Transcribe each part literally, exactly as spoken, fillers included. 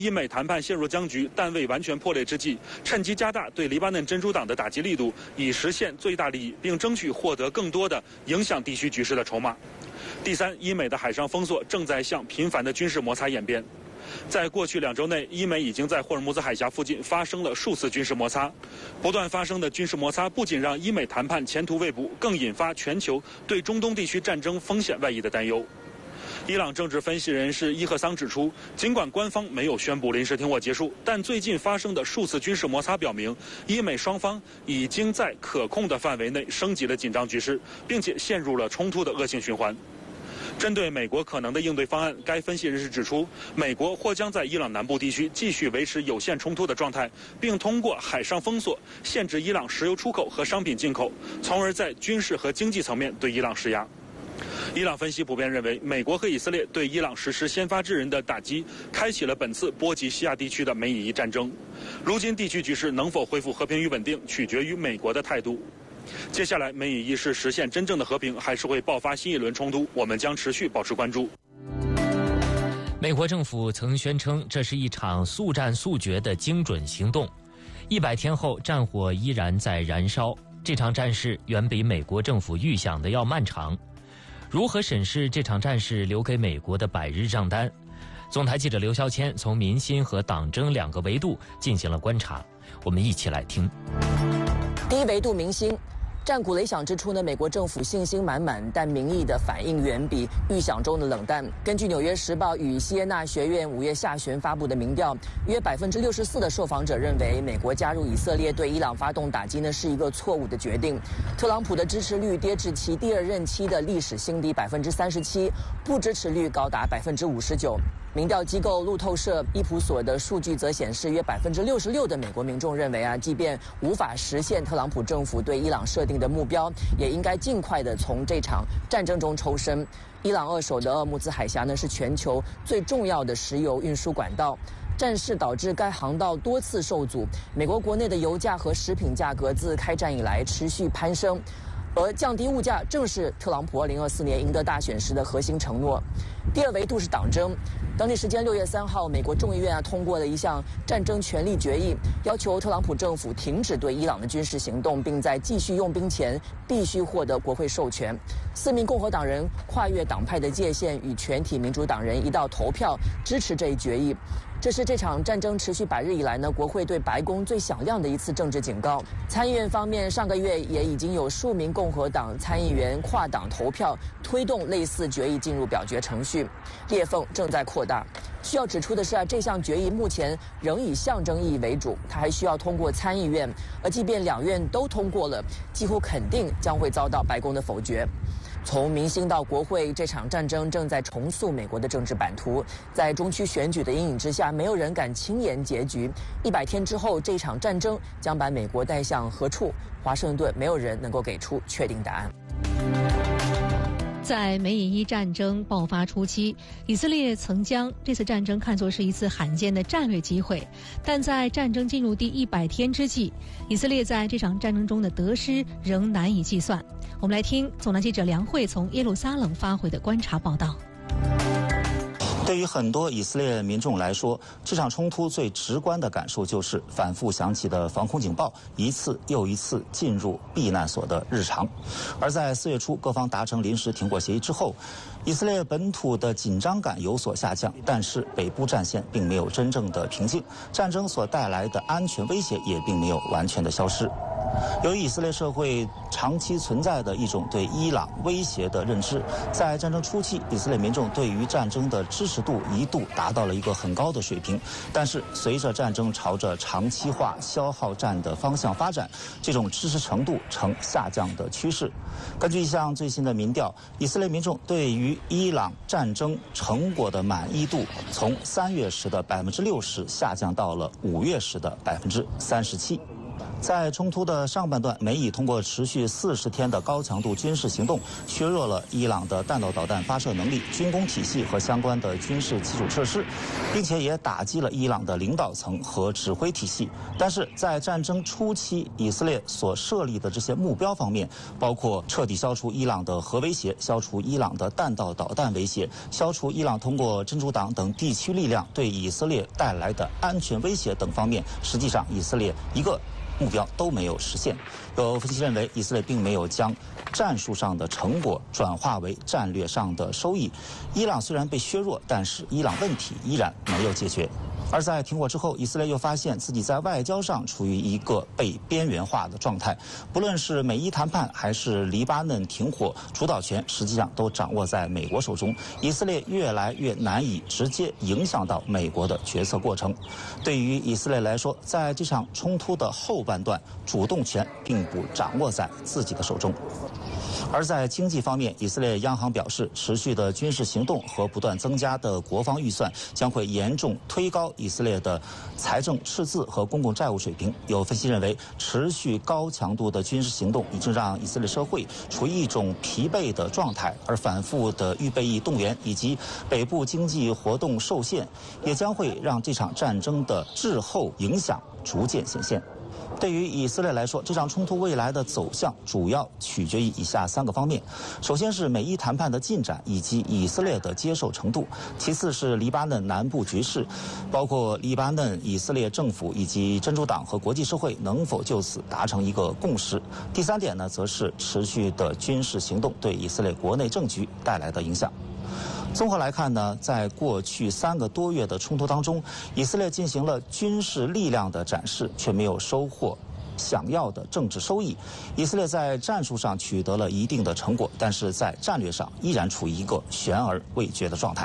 伊美谈判陷入僵局，但未完全破裂之际，趁机加大对黎巴嫩真主党的打击力度，以实现最大利益，并争取获得更多的影响地区局势的筹码。第三，伊美的海上封锁正在向频繁的军事摩擦演变。在过去两周内，伊美已经在霍尔木兹海峡附近发生了数次军事摩擦。不断发生的军事摩擦不仅让伊美谈判前途未卜，更引发全球对中东地区战争风险外溢的担忧。伊朗政治分析人士伊赫桑指出，尽管官方没有宣布临时停火结束，但最近发生的数次军事摩擦表明，伊美双方已经在可控的范围内升级了紧张局势，并且陷入了冲突的恶性循环。针对美国可能的应对方案，该分析人士指出，美国或将在伊朗南部地区继续维持有限冲突的状态，并通过海上封锁限制伊朗石油出口和商品进口，从而在军事和经济层面对伊朗施压。伊朗分析普遍认为，美国和以色列对伊朗实施先发制人的打击，开启了本次波及西亚地区的美以伊战争。如今地区局势能否恢复和平与稳定，取决于美国的态度。接下来，美以伊是实现真正的和平，还是会爆发新一轮冲突？我们将持续保持关注。 美国政府曾宣称，这是一场速战速决的精准行动。一百天后，战火依然在燃烧。这场战事远比美国政府预想的要漫长。如何审视这场战事留给美国的百日账单？总台记者刘霄谦从民心和党争两个维度进行了观察，我们一起来听。 第一维度，民心。战鼓擂响之初呢，美国政府信心满满，但民意的反应远比预想中的冷淡。根据《纽约时报》与西耶纳学院五月下旬发布的民调，约百分之六十四的受访者认为，美国加入以色列对伊朗发动打击呢是一个错误的决定。特朗普的支持率跌至其第二任期的历史新低百分之三十七，不支持率高达百分之五十九。民调机构路透社伊普所的数据则显示，约百分之六十六的美国民众认为啊，即便无法实现特朗普政府对伊朗设定的目标，也应该尽快的从这场战争中抽身。伊朗扼守的鄂木兹海峡呢，是全球最重要的石油运输管道。战事导致该航道多次受阻，美国国内的油价和食品价格自开战以来持续攀升。而降低物价正是特朗普二零二四年赢得大选时的核心承诺。第二维度是党争。当地时间六月三号，美国众议院啊通过了一项战争权利决议，要求特朗普政府停止对伊朗的军事行动，并在继续用兵前必须获得国会授权。四名共和党人跨越党派的界限，与全体民主党人一道投票支持这一决议。这是这场战争持续百日以来呢，国会对白宫最响亮的一次政治警告。参议院方面，上个月也已经有数名共和党参议员跨党投票，推动类似决议进入表决程序，裂缝正在扩大。需要指出的是啊，这项决议目前仍以象征意义为主，它还需要通过参议院，而即便两院都通过了，几乎肯定将会遭到白宫的否决。从民心到国会，这场战争正在重塑美国的政治版图。在中区选举的阴影之下，没有人敢轻言结局。一百天之后，这场战争将把美国带向何处？华盛顿没有人能够给出确定答案。 在美以伊战争爆发初期，以色列曾将这次战争看作是一次罕见的战略机会，但在战争进入第一百天之际，以色列在这场战争中的得失仍难以计算。我们来听总台记者梁慧从耶路撒冷发回的观察报道。 对于很多以色列民众来说，这场冲突最直观的感受就是反复响起的防空警报一次又一次进入避难所的日常。而在四月初各方达成临时停火协议之后，以色列本土的紧张感有所下降，但是北部战线并没有真正的平静，战争所带来的安全威胁也并没有完全的消失。由于以色列社会长期存在的一种对伊朗威胁的认知，在战争初期，以色列民众对于战争的支持度一度达到了一个很高的水平。但是随着战争朝着长期化消耗战的方向发展，这种支持程度呈下降的趋势。根据一项最新的民调，以色列民众对于伊朗战争成果的满意度从三月时的百分之六十下降到了五月时的百分之三十七。 在冲突的上半段，美以通过持续四十天的高强度军事行动，削弱了伊朗的弹道导弹发射能力、军工体系和相关的军事基础设施，并且也打击了伊朗的领导层和指挥体系。但是在战争初期，以色列所设立的这些目标方面，包括彻底消除伊朗的核威胁、消除伊朗的弹道导弹威胁、消除伊朗通过真主党等地区力量对以色列带来的安全威胁等方面，实际上以色列一个目标都没有实现。有分析认为，以色列并没有将战术上的成果转化为战略上的收益。伊朗虽然被削弱，但是伊朗问题依然没有解决。而在停火之后，以色列又发现自己在外交上处于一个被边缘化的状态。不论是美伊谈判还是黎巴嫩停火，主导权实际上都掌握在美国手中。以色列越来越难以直接影响到美国的决策过程。对于以色列来说，在这场冲突的后半段，主动权并不掌握在自己的手中。而在经济方面，以色列央行表示，持续的军事行动和不断增加的国防预算将会严重推高以色列的财政赤字和公共债务水平。有分析认为，持续高强度的军事行动已经让以色列社会处于一种疲惫的状态，而反复的预备役动员以及北部经济活动受限，也将会让这场战争的滞后影响逐渐显现。对于以色列来说，这场冲突未来的走向主要取决于以下三个方面：首先是美伊谈判的进展以及以色列的接受程度；其次是黎巴嫩南部局势，包括黎巴嫩、以色列政府以及真主党和国际社会能否就此达成一个共识；第三点呢，则是持续的军事行动对以色列国内政局带来的影响。综合来看呢，在过去三个多月的冲突当中，以色列进行了军事力量的展示，却没有收获想要的政治收益。以色列在战术上取得了一定的成果，但是在战略上依然处于一个悬而未决的状态。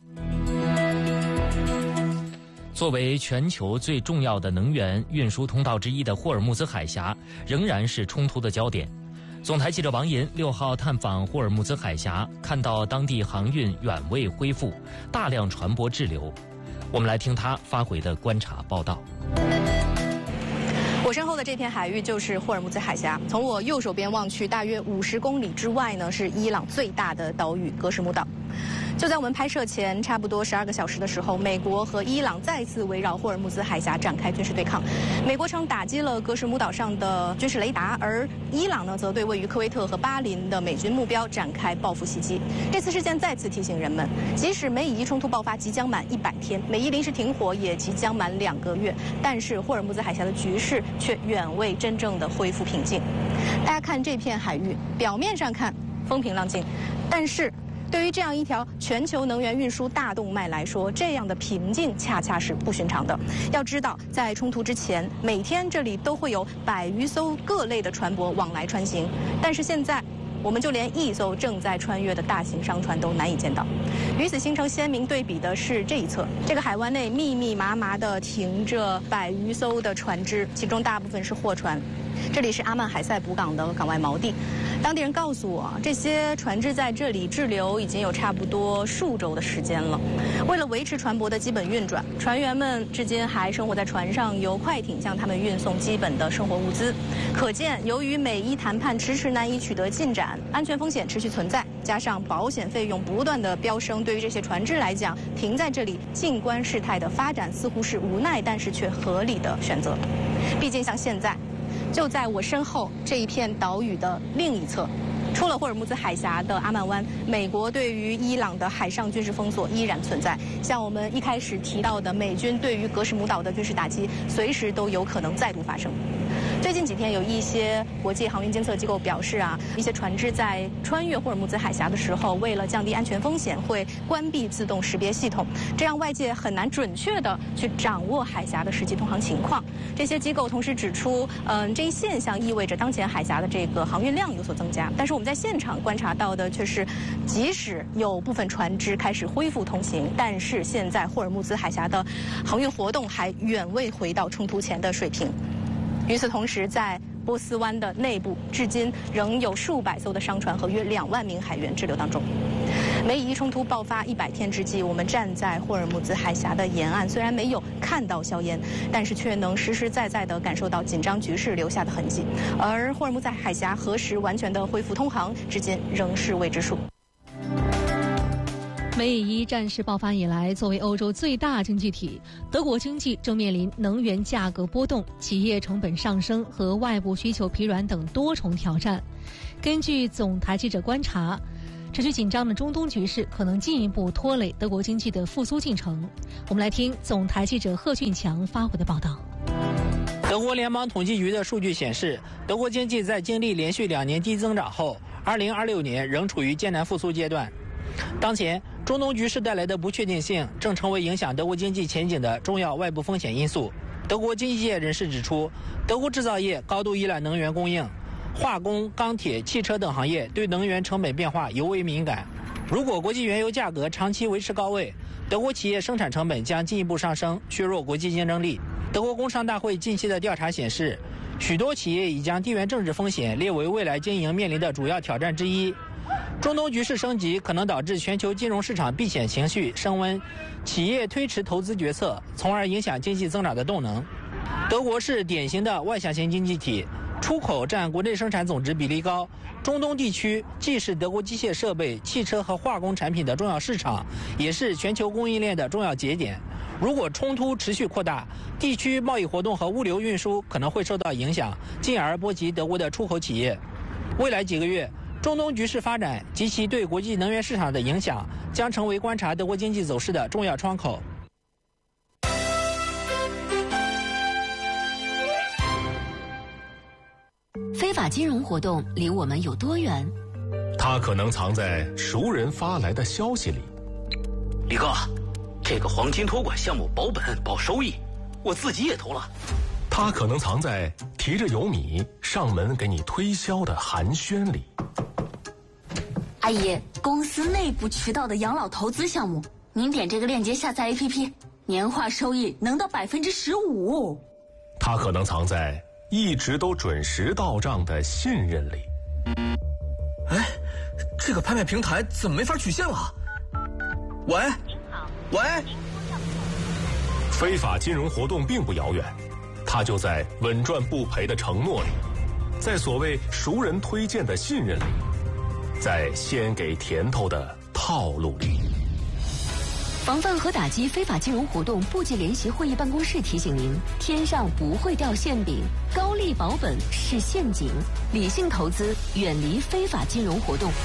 作为全球最重要的能源运输通道之一的霍尔木兹海峡，仍然是冲突的焦点。总台记者王银六号探访霍尔木兹海峡，看到当地航运远未恢复，大量船舶滞留。我们来听他发回的观察报道。 我身后的这片海域就是霍尔木兹海峡，从我右手边望去，大约五十公里之外呢，是伊朗最大的岛屿格什木岛。就在我们拍摄前差不多十二个小时的时候，美国和伊朗再次围绕霍尔木兹海峡展开军事对抗。美国称打击了格什木岛上的军事雷达，而伊朗呢，则对位于科威特和巴林的美军目标展开报复袭击。这次事件再次提醒人们，即使美以冲突爆发即将满一百天，美伊临时停火也即将满两个月，但是霍尔木兹海峡的局势却远未真正的恢复平静。大家看这片海域，表面上看风平浪静，但是对于这样一条全球能源运输大动脉来说，这样的平静恰恰是不寻常的。要知道，在冲突之前，每天这里都会有百余艘各类的船舶往来穿行，但是现在我们就连一艘正在穿越的大型商船都难以见到。与此形成鲜明对比的是这一侧，这个海湾内密密麻麻地停着百余艘的船只，其中大部分是货船。这里是阿曼海塞卜港的港外锚地，当地人告诉我，这些船只在这里滞留已经有差不多数周的时间了。为了维持船舶的基本运转，船员们至今还生活在船上，由快艇向他们运送基本的生活物资。可见，由于美伊谈判迟迟难以取得进展，安全风险持续存在，加上保险费用不断的飙升，对于这些船只来讲，停在这里静观事态的发展似乎是无奈但是却合理的选择。毕竟像现在，就在我身后这一片岛屿的另一侧，出了霍尔木兹海峡的阿曼湾，美国对于伊朗的海上军事封锁依然存在。像我们一开始提到的，美军对于格什木岛的军事打击，随时都有可能再度发生。最近几天，有一些国际航运监测机构表示啊，一些船只在穿越霍尔木兹海峡的时候，为了降低安全风险，会关闭自动识别系统，这样外界很难准确的去掌握海峡的实际通航情况。这些机构同时指出，嗯，这一现象意味着当前海峡的这个航运量有所增加。但是我们在现场观察到的却是，即使有部分船只开始恢复通行，但是现在霍尔木兹海峡的航运活动还远未回到冲突前的水平。与此同时，在波斯湾的内部，至今仍有数百艘的商船和约两万名海员滞留当中。美以伊冲突爆发一百天之际，我们站在霍尔木兹海峡的沿岸，虽然没有看到硝烟，但是却能实实在在地感受到紧张局势留下的痕迹。而霍尔木兹海峡何时完全的恢复通航，至今仍是未知数。 美以伊战事爆发以来，作为欧洲最大经济体，德国经济正面临能源价格波动、企业成本上升和外部需求疲软等多重挑战。根据总台记者观察，持续紧张的中东局势可能进一步拖累德国经济的复苏进程。我们来听总台记者贺俊强发回的报道。 德国联邦统计局的数据显示，德国经济在经历连续两年低增长后，二零二六年仍处于艰难复苏阶段。当前，中东局势带来的不确定性正成为影响德国经济前景的重要外部风险因素。德国经济界人士指出，德国制造业高度依赖能源供应，化工、钢铁、汽车等行业对能源成本变化尤为敏感。如果国际原油价格长期维持高位，德国企业生产成本将进一步上升，削弱国际竞争力。德国工商大会近期的调查显示，许多企业已将地缘政治风险列为未来经营面临的主要挑战之一。中东局势升级可能导致全球金融市场避险情绪升温，企业推迟投资决策，从而影响经济增长的动能。德国是典型的外向型经济体，出口占国内生产总值比例高。中东地区既是德国机械设备、汽车和化工产品的重要市场，也是全球供应链的重要节点。如果冲突持续扩大，地区贸易活动和物流运输可能会受到影响，进而波及德国的出口企业。未来几个月，中东局势发展及其对国际能源市场的影响，将成为观察德国经济走势的重要窗口。 非法金融活动离我们有多远？ 它可能藏在熟人发来的消息里。 李哥，这个黄金托管项目保本保收益，我自己也投了。 它可能藏在提着油米上门给你推销的寒暄里。 阿姨，公司内部渠道的养老投资项目，您点这个链接下载 A P P， 年化收益能到百分之十五。 它可能藏在一直都准时到账的信任里。 哎，这个拍卖平台怎么没法取现了？喂，喂， 非法金融活动并不遥远，它就在稳赚不赔的承诺里，在所谓熟人推荐的信任里，在先给甜头的套路里。 防范和打击非法金融活动部级联席会议办公室提醒您：天上不会掉馅饼，高利保本是陷阱，理性投资，远离非法金融活动。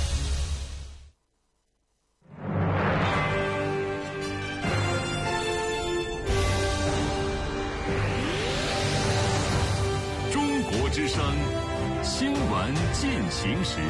中国之声新闻进行时。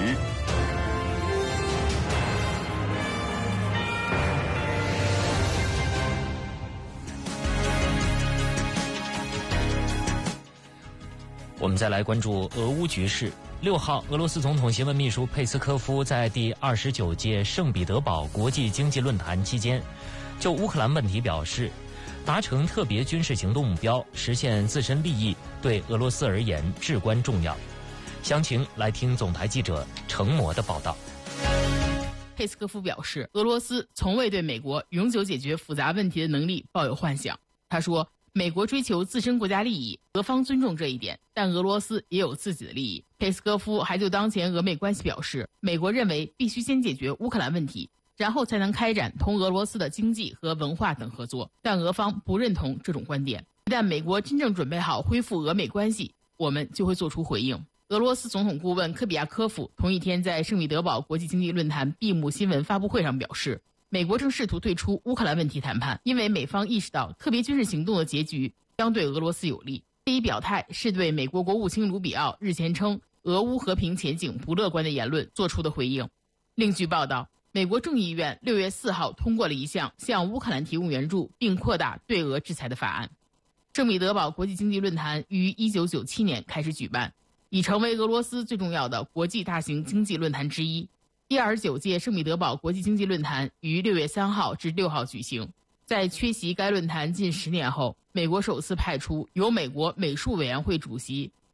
我们再来关注俄乌局势。六号，俄罗斯总统新闻秘书佩斯科夫在第二十九届圣彼得堡国际经济论坛期间，就乌克兰问题表示，达成特别军事行动目标，实现自身利益，对俄罗斯而言至关重要。详情来听总台记者程模的报道。 佩斯科夫表示，俄罗斯从未对美国永久解决复杂问题的能力抱有幻想。他说，美国追求自身国家利益，俄方尊重这一点，但俄罗斯也有自己的利益。佩斯科夫还就当前俄美关系表示，美国认为必须先解决乌克兰问题，然后才能开展同俄罗斯的经济和文化等合作，但俄方不认同这种观点。一旦美国真正准备好恢复俄美关系，我们就会做出回应。俄罗斯总统顾问科比亚科夫同一天在圣彼得堡国际经济论坛闭幕新闻发布会上表示，美国正试图退出乌克兰问题谈判，因为美方意识到特别军事行动的结局将对俄罗斯有利。这一表态是对美国国务卿卢比奥日前称俄乌和平前景不乐观的言论做出的回应。另据报道，美国众议院六月四号通过了一项向乌克兰提供援助并扩大对俄制裁的法案。圣彼得堡国际经济论坛于一九九七年开始举办，已成为俄罗斯最重要的国际大型经济论坛之一。第二十九届圣彼得堡国际经济论坛于六月三号至六号举行。在缺席该论坛近十年后，美国首次派出由美国美术委员会主席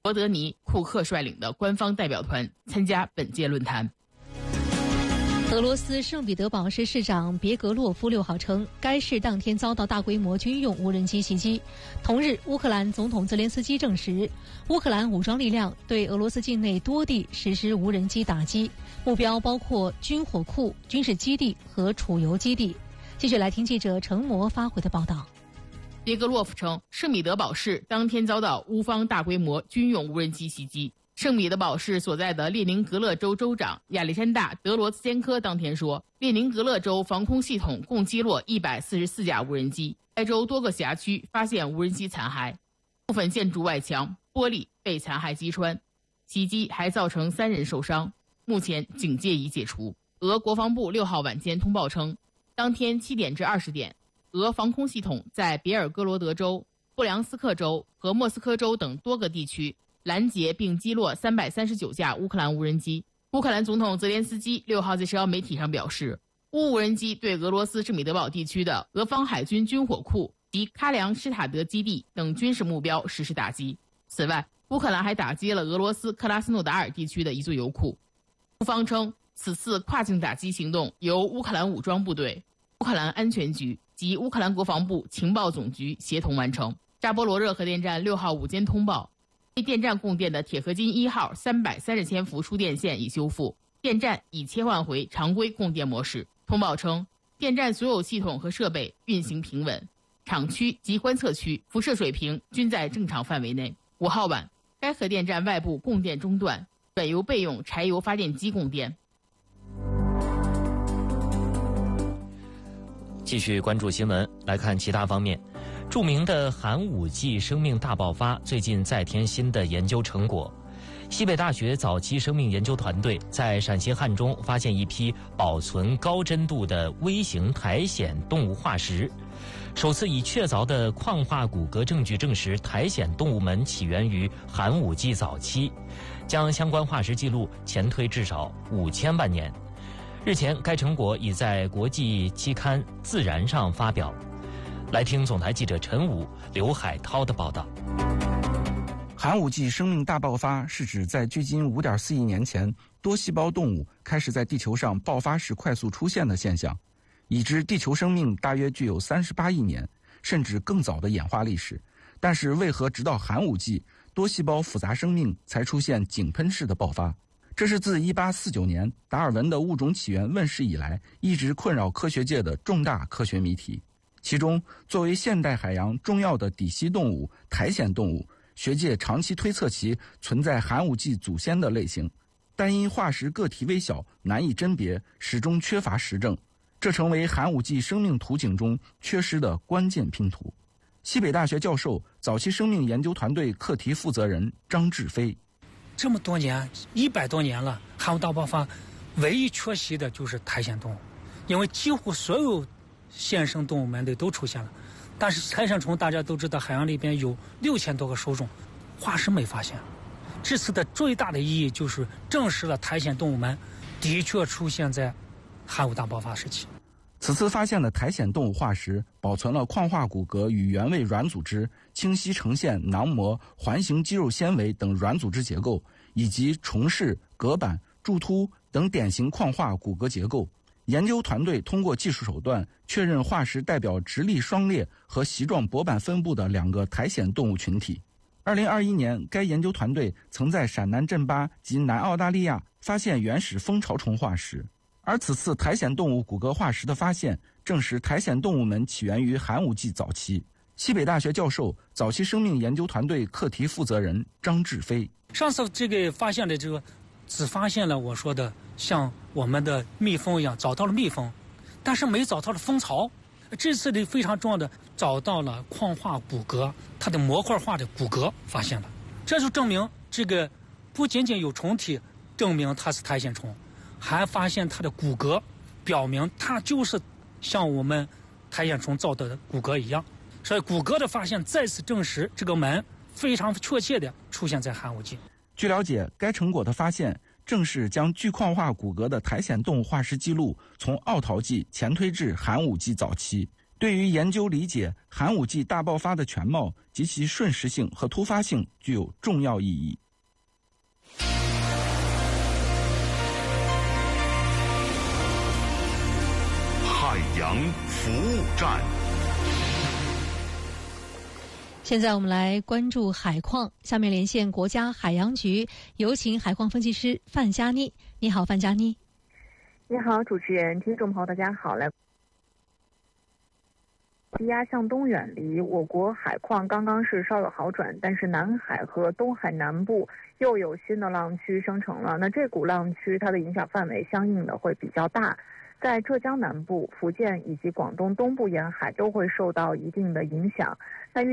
罗德尼·库克率领的官方代表团参加本届论坛。 俄罗斯圣彼得堡市市长别格洛夫六号称，该市当天遭到大规模军用无人机袭击。同日，乌克兰总统泽连斯基证实，乌克兰武装力量对俄罗斯境内多地实施无人机打击，目标包括军火库、军事基地和储油基地。继续来听记者程模发回的报道。 别格洛夫称，圣彼得堡市当天遭到乌方大规模军用无人机袭击。圣彼得堡市所在的列宁格勒州州长亚历山大·德罗兹坚科当天说，列宁格勒州防空系统共击落一百四十四架无人机，该州多个辖区发现无人机残骸，部分建筑外墙玻璃被残骸击穿，袭击还造成三人受伤。目前警戒已解除。俄国防部六号晚间通报称，当天七点至二十点，俄防空系统在别尔哥罗德州、布良斯克州和莫斯科州等多个地区拦截并击落三百三十九架乌克兰无人机。乌克兰总统泽连斯基六号在社交媒体上表示，乌无人机对俄罗斯圣彼得堡地区的俄方海军军火库及喀梁施塔德基地等军事目标实施打击。此外，乌克兰还打击了俄罗斯克拉斯诺达尔地区的一座油库。乌方称，此次跨境打击行动由乌克兰武装部队、乌克兰安全局及乌克兰国防部情报总局协同完成。扎波罗热核电站六号午间通报，为电站供电的铁合金一号三百三十千伏输电线已修复，电站已切换回常规供电模式。通报称，电站所有系统和设备运行平稳，厂区及观测区辐射水平均在正常范围内。五号晚，该核电站外部供电中断，转由备用柴油发电机供电。 继续关注新闻，来看其他方面。著名的寒武纪生命大爆发最近再添新的研究成果。西北大学早期生命研究团队在陕西汉中发现一批保存高真度的微型苔藓动物化石，首次以确凿的矿化骨骼证据证实苔藓动物们起源于寒武纪早期，将相关化石记录前推至少五千万年。日前，该成果已在国际期刊《自然》上发表。来听总台记者陈武、刘海涛的报道。 寒武纪生命大爆发是指在距今 五点四亿年前，多细胞动物开始在地球上爆发式快速出现的现象。已知地球生命大约具有三十八亿年，甚至更早的演化历史。但是为何直到寒武纪，多细胞复杂生命才出现井喷式的爆发？这是自一八四九年达尔文的物种起源问世以来，一直困扰科学界的重大科学谜题。其中，作为现代海洋重要的底栖动物苔藓动物，学界长期推测其存在寒武纪祖先的类型，但因化石个体微小，难以甄别，始终缺乏实证，这成为寒武纪生命图景中缺失的关键拼图。西北大学教授、早期生命研究团队课题负责人张志飞： 这么多年，一百多年了，寒武大爆发，唯一缺席的就是苔藓动物，因为几乎所有现生动物门类都出现了，但是苔藓虫大家都知道，海洋里边有六千多个属种，化石没发现。这次的最大的意义就是证实了苔藓动物们的确出现在寒武大爆发时期。 此次发现的苔藓动物化石保存了矿化骨骼与原位软组织、清晰呈现囊膜、环形肌肉纤维等软组织结构，以及虫室、隔板、柱突等典型矿化骨骼结构。研究团队通过技术手段确认化石代表直立双裂和席状薄板分布的两个苔藓动物群体。二零二一年，该研究团队曾在陕南镇巴及南澳大利亚发现原始蜂巢虫化石，而此次苔藓动物骨骼化石的发现，证实苔藓动物们起源于寒武纪早期。西北大学教授、早期生命研究团队课题负责人张志飞： 上次这个发现的这个，只发现了我说的像我们的蜜蜂一样找到了蜜蜂，但是没找到了蜂巢。这次的非常重要的找到了矿化骨骼，它的模块化的骨骼发现了，这就证明这个不仅仅有虫体证明它是苔藓虫，还发现它的骨骼，表明它就是像我们苔藓虫造的骨骼一样。所以骨骼的发现再次证实这个门非常确切地出现在寒武纪。 据了解，该成果的发现正是将巨矿化骨骼的苔藓动物化石记录从奥陶纪前推至寒武纪早期。对对于研究理解寒武纪大爆发的全貌及其瞬时性和突发性具有重要意义。 海洋服务站。 现在我们来关注海况，下面连线国家海洋局，有请海况分析师范佳妮。你好，范佳妮。 你好，主持人，听众朋友，大家好。来，低压向东远离，我国海况刚刚是稍有好转，但是南海和东海南部又有新的浪区生成了。那这股浪区它的影响范围相应的会比较大，在浙江南部、福建以及广东东部沿海都会受到一定的影响。那